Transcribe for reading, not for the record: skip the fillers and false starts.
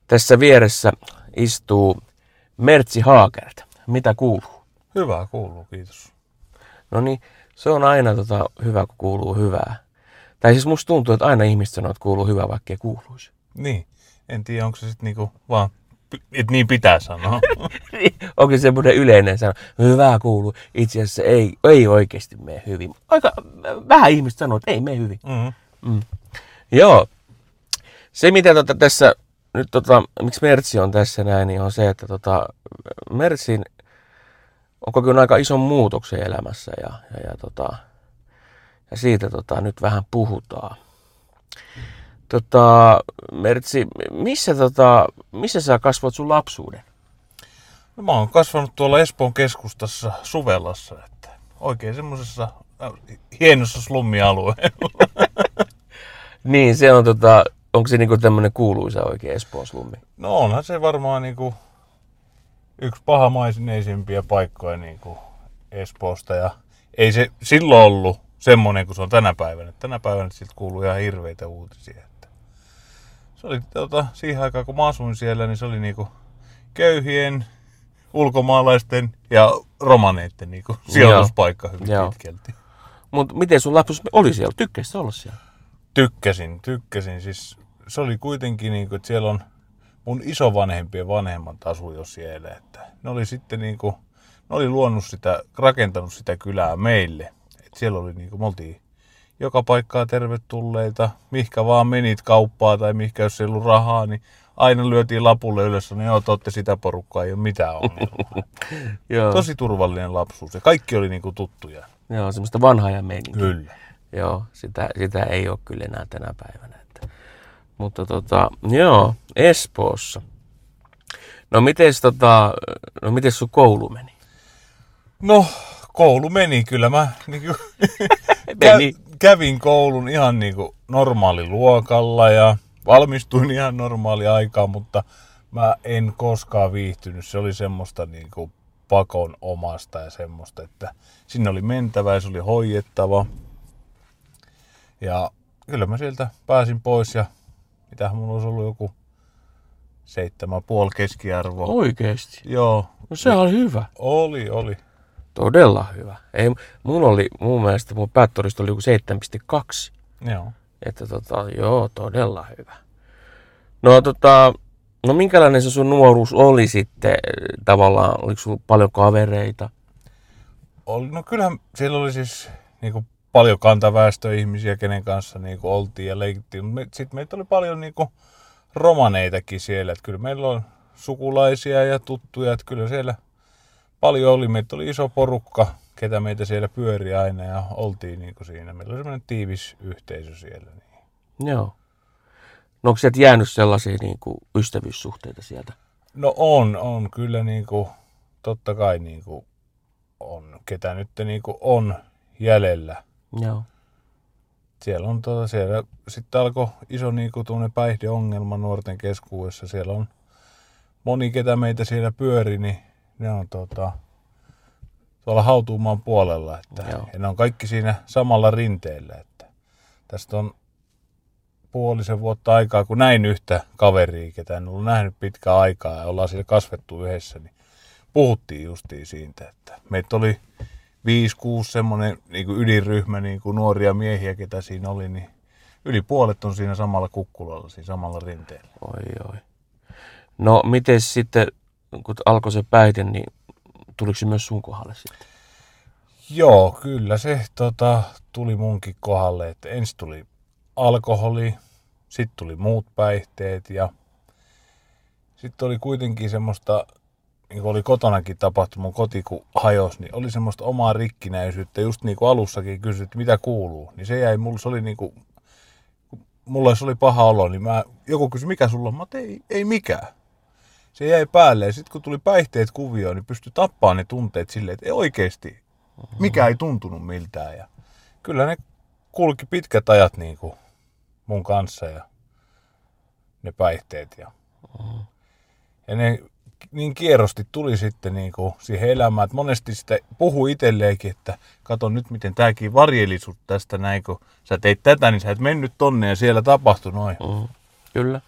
Tässä vieressä istuu Mertsi Haakert. Mitä kuuluu? Hyvää kuuluu, kiitos. No niin, se on aina hyvä, kun kuuluu hyvää. Tai siis musta tuntuu, että aina ihmiset sanoo, että kuuluu hyvää, vaikka ei kuuluisi. Niin, en tiedä, onko se sitten niinku vaan, että niin pitää sanoa. Onko se semmoinen yleinen sana, hyvää kuuluu, itse asiassa ei oikeasti mene hyvin. Aika vähän ihmiset sanoo, että ei mene hyvin. Joo, se mitä tässä nyt miksi Mertsi on tässä näin, niin on se, että Mertsin on kokenut aika ison muutoksen elämässä ja siitä nyt vähän puhutaan. Mertsi, missä sä kasvoit sun lapsuuden? No, mä oon kasvanut tuolla Espoon keskustassa Suvellassa, että oikein semmosessa hienossa slummialueella. Niin, se on onko se niinku tämmönen kuuluisa oikein Espoon slummi? No onhan se varmaan niinku yksi pahamaisineisimpiä paikkoja niinku Espoosta ja ei se silloin ollut semmoinen kuin se on tänä päivänä. Tänä päivänä siltä kuuluu ihan hirveitä uutisia. Että se oli siihen aikaan kun mä asuin siellä, niin se oli niinku köyhien, ulkomaalaisten ja romaneiden niinku sijoituspaikka hyvin pitkälti. Mutta miten sun lapsuus oli siellä? Tykkäsit olla siellä? Tykkäsin. Siis se oli kuitenkin niinku, että siellä on mun isovanhempien vanhemmat asui jo siellä. Että ne oli sitten niinku, ne oli rakentanut sitä kylää meille. Et siellä oli niinku, me oltiin joka paikkaa tervetulleita. Mihkä vaan menit kauppaa tai mihkä jos ei ollut rahaa, niin aina lyötiin lapulle ylös, niin joo, te ootte sitä porukkaa, ei ole mitään ongelmaa. Tosi turvallinen lapsuus ja kaikki oli niinku tuttuja. Joo, semmoista vanhaa ja meininkiä. Kyllä. Joo, sitä ei ole kyllä enää tänä päivänä. Mutta joo, Espoossa. No mites sun koulu meni? No, koulu meni kyllä. Mä niinku kävin koulun ihan niinku normaaliluokalla ja valmistuin ihan normaali aikaan, mutta mä en koskaan viihtynyt. Se oli semmoista niinku pakon omasta ja semmoista, että sinne oli mentävä ja se oli hoidettava. Ja kyllä mä sieltä pääsin pois ja mitähän mulla olisi ollut joku 7,5 keskiarvo. Oikeesti? Joo. No se oli hyvä. Oli. Todella hyvä. Mun mielestä mun päättorista oli joku 7,2. Joo. Että joo, todella hyvä. No minkälainen se sun nuoruus oli sitten tavallaan? Oliko sulla paljon kavereita? No kyllähän siellä oli siis niinku paljon kantaväestöihmisiä, kenen kanssa niinku oltiin ja leikittiin. Sitten meitä oli paljon niinku romaneitakin siellä. Et kyllä meillä on sukulaisia ja tuttuja. Et kyllä siellä paljon oli. Meitä oli iso porukka, ketä meitä siellä pyöri aina ja oltiin niinku siinä. Meillä oli semmoinen tiivis yhteisö siellä. Niin. Joo. No onko sieltä jäänyt sellaisia niinku ystävyyssuhteita sieltä? No on kyllä niinku, totta kai niinku on, ketä nyt niinku on jäljellä. Joo. Siellä on siellä sitten alkoi iso niinku tuonne päihdeongelma nuorten keskuudessa. Siellä on moni, ketä meitä siellä pyöri, niin ne on tuolla hautuumaan puolella. Että, ja ne on kaikki siinä samalla rinteellä. Että tästä on puolisen vuotta aikaa, kun näin yhtä kaveria, ketä en ollut nähnyt pitkään aikaa ja ollaan siellä kasvettu yhdessä, niin puhuttiin justiin siitä, että meitä oli 5-6 semmoinen niin ydinryhmä niin nuoria miehiä, ketä siinä oli, niin yli puolet on siinä samalla kukkulalla, siinä samalla rinteellä. Oi. No miten sitten, kun alkoi se päihde, niin tuliko se myös sun kohdalle sitten? Joo, kyllä se tuli munkin kohdalle, että ensin tuli alkoholi, sitten tuli muut päihteet ja sitten oli kuitenkin semmoista, niin kuin oli kotonakin tapahtunut, mun koti kun hajosi, niin oli semmoista omaa rikkinäisyyttä, just niin kuin alussakin kysyt, että mitä kuuluu, niin se jäi, se oli niin kuin, mulla se oli paha olo, niin joku kysyi, mikä sulla on, mä ei mikään. Se jäi päälle ja sitten kun tuli päihteet kuvioon, niin pystyi tappaamaan ne tunteet silleen, että ei oikeesti, mikä ei tuntunut miltään ja kyllä ne kulki pitkät ajat niin kuin mun kanssa ja ne päihteet ja ne niin kierrosti tuli sitten niin kuin siihen elämään, että monesti sitä puhui itselleenkin, että kato nyt miten tääkin varjeli sut tästä näin, kun sä teit tätä, niin sä et mennyt tonne ja siellä tapahtui noin. Kyllä.